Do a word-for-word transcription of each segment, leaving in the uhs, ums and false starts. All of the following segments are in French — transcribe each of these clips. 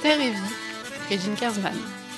Terre et vie, Régine Kersman.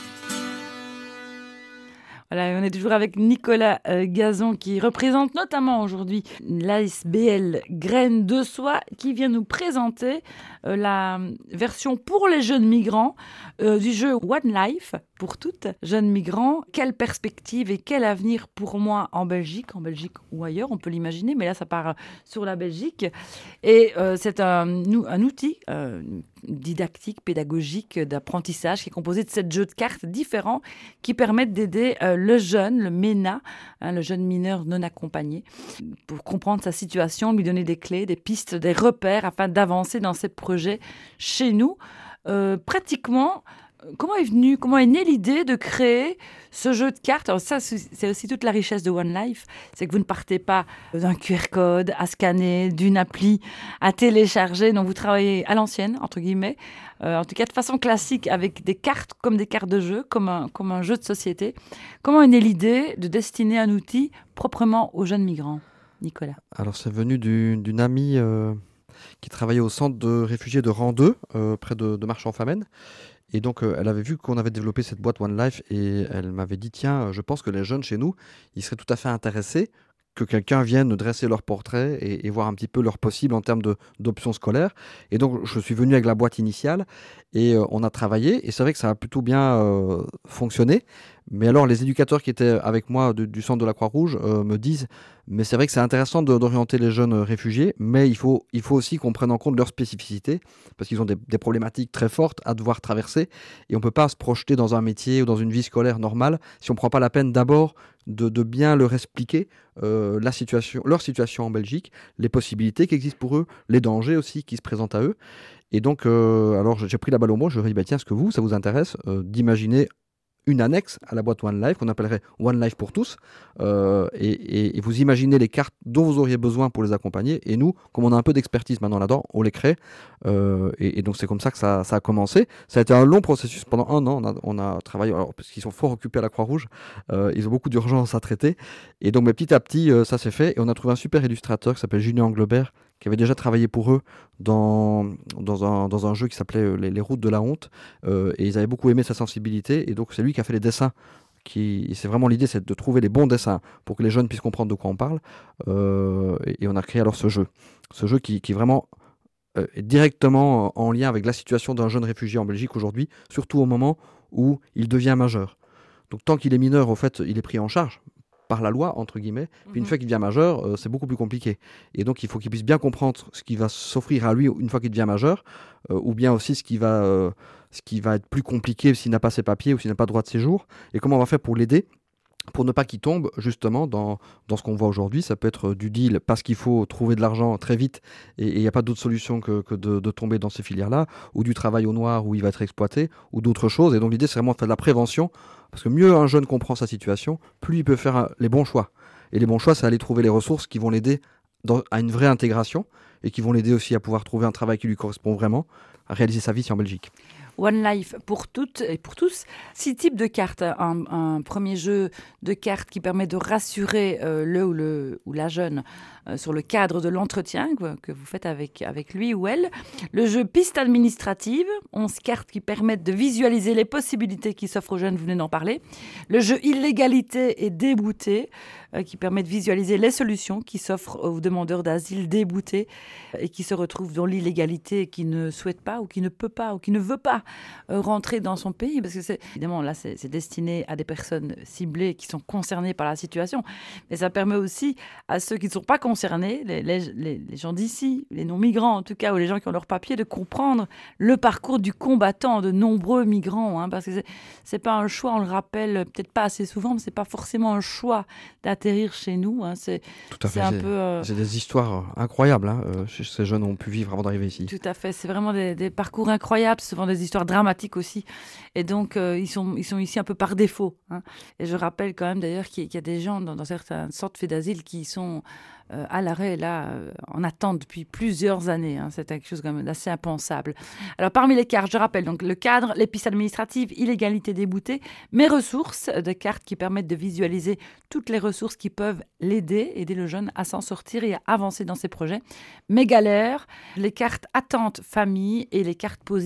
Voilà, on est toujours avec Nicolas euh, Gazon qui représente notamment aujourd'hui l'A S B L Graines de Soie qui vient nous présenter euh, la version pour les jeunes migrants euh, du jeu One Life pour toutes jeunes migrants. Quelle perspective et quel avenir pour moi en Belgique, en Belgique ou ailleurs, on peut l'imaginer, mais là ça part sur la Belgique. Et euh, c'est un, un outil euh, didactique, pédagogique, d'apprentissage qui est composé de sept jeux de cartes différents qui permettent d'aider euh, le jeune, le MENA, hein, le jeune mineur non accompagné, pour comprendre sa situation, lui donner des clés, des pistes, des repères afin d'avancer dans ses projets chez nous. Euh, pratiquement, comment est venue, comment est née l'idée de créer ce jeu de cartes? Alors ça, c'est aussi toute la richesse de One Life, c'est que vous ne partez pas d'un Q R code à scanner, d'une appli à télécharger, donc vous travaillez à l'ancienne, entre guillemets, euh, en tout cas de façon classique, avec des cartes comme des cartes de jeu, comme un, comme un jeu de société. Comment est née l'idée de destiner un outil proprement aux jeunes migrants, Nicolas? Alors c'est venu du, d'une amie euh, qui travaillait au centre de réfugiés de Rang deux, euh, près de, de Marchand-Famenne. Et donc, euh, elle avait vu qu'on avait développé cette boîte One Life et elle m'avait dit, tiens, je pense que les jeunes chez nous, ils seraient tout à fait intéressés que quelqu'un vienne dresser leur portrait et, et voir un petit peu leur possible en termes de, d'options scolaires. Et donc, je suis venu avec la boîte initiale et euh, on a travaillé. Et c'est vrai que ça a plutôt bien euh, fonctionné. Mais alors, les éducateurs qui étaient avec moi de, du centre de la Croix-Rouge euh, me disent, mais c'est vrai que c'est intéressant de, d'orienter les jeunes réfugiés, mais il faut, il faut aussi qu'on prenne en compte leurs spécificités, parce qu'ils ont des, des problématiques très fortes à devoir traverser, et on ne peut pas se projeter dans un métier ou dans une vie scolaire normale si on ne prend pas la peine d'abord de, de bien leur expliquer euh, la situation, leur situation en Belgique, les possibilités qui existent pour eux, les dangers aussi qui se présentent à eux. Et donc, euh, alors j'ai pris la balle au mot, je leur ai dit, bah, tiens, est-ce que vous, ça vous intéresse euh, d'imaginer une annexe à la boîte One Life qu'on appellerait One Life pour tous euh, et, et, et vous imaginez les cartes dont vous auriez besoin pour les accompagner et nous, comme on a un peu d'expertise maintenant là-dedans, on les crée euh, et, et donc c'est comme ça que ça, ça a commencé. Ça a été un long processus, pendant un an on a, on a travaillé, alors, parce qu'ils sont fort occupés à la Croix-Rouge, euh, ils ont beaucoup d'urgences à traiter et donc mais petit à petit euh, ça s'est fait et on a trouvé un super illustrateur qui s'appelle Julien Anglebert qui avait déjà travaillé pour eux dans, dans, un, dans un jeu qui s'appelait les, les routes de la honte euh, et ils avaient beaucoup aimé sa sensibilité et donc c'est lui qui a fait les dessins. Qui, c'est vraiment l'idée, c'est de trouver les bons dessins pour que les jeunes puissent comprendre de quoi on parle euh, et, et on a créé alors ce jeu ce jeu qui, qui est vraiment euh, est directement en lien avec la situation d'un jeune réfugié en Belgique aujourd'hui, surtout au moment où il devient majeur. Donc tant qu'il est mineur, au fait, il est pris en charge par la loi, entre guillemets, puis mmh. une fois qu'il devient majeur, euh, c'est beaucoup plus compliqué. Et donc, il faut qu'il puisse bien comprendre ce qui va s'offrir à lui une fois qu'il devient majeur, euh, ou bien aussi ce qui, va, euh, ce qui va être plus compliqué s'il n'a pas ses papiers ou s'il n'a pas de droit de séjour, et comment on va faire pour l'aider pour ne pas qu'il tombe justement dans, dans ce qu'on voit aujourd'hui. Ça peut être du deal parce qu'il faut trouver de l'argent très vite et il n'y a pas d'autre solution que, que de, de tomber dans ces filières-là, ou du travail au noir où il va être exploité, ou d'autres choses. Et donc l'idée, c'est vraiment de faire de la prévention, parce que mieux un jeune comprend sa situation, plus il peut faire les bons choix. Et les bons choix, c'est aller trouver les ressources qui vont l'aider dans, à une vraie intégration et qui vont l'aider aussi à pouvoir trouver un travail qui lui correspond vraiment, à réaliser sa vie ici en Belgique. One Life pour toutes et pour tous. Six types de cartes. Un, un premier jeu de cartes qui permet de rassurer euh, le, ou le ou la jeune euh, sur le cadre de l'entretien que, que vous faites avec, avec lui ou elle. Le jeu piste administrative. Onze cartes qui permettent de visualiser les possibilités qui s'offrent aux jeunes, vous venez d'en parler. Le jeu illégalité et débouté euh, qui permet de visualiser les solutions qui s'offrent aux demandeurs d'asile déboutés euh, et qui se retrouvent dans l'illégalité et qui ne souhaite pas ou qui ne peut pas ou qui ne veut pas rentrer dans son pays, parce que c'est évidemment là c'est, c'est destiné à des personnes ciblées qui sont concernées par la situation, mais ça permet aussi à ceux qui ne sont pas concernés, les, les, les gens d'ici, les non-migrants en tout cas, ou les gens qui ont leurs papiers, de comprendre le parcours du combattant de nombreux migrants, hein, parce que c'est, c'est pas un choix, on le rappelle peut-être pas assez souvent, mais c'est pas forcément un choix d'atterrir chez nous, hein, c'est, tout à c'est fait, un c'est, peu euh... c'est des histoires incroyables hein, euh, ces jeunes ont pu vivre avant d'arriver ici. Tout à fait, c'est vraiment des, des parcours incroyables, souvent des histoires dramatiques aussi. Et donc, euh, ils, sont, ils sont ici un peu par défaut. Hein. Et je rappelle quand même d'ailleurs qu'il y, qu'il y a des gens dans, dans certaines sortes faits d'asile qui sont euh, à l'arrêt, là, euh, en attente depuis plusieurs années. Hein. C'est quelque chose quand même d'assez impensable. Alors, parmi les cartes, je rappelle donc le cadre, les pistes administratives, illégalité déboutée, mes ressources, des cartes qui permettent de visualiser toutes les ressources qui peuvent l'aider, aider le jeune à s'en sortir et à avancer dans ses projets. Mes galères, les cartes attente famille et les cartes positives